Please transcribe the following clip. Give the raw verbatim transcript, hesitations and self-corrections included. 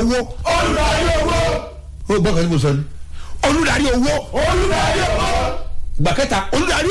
owó. olùdarí owó. ó gbọ́ kan tí mo sọ ni olùdarí owó. olùdarí owó. ìgbà kẹta olùdarí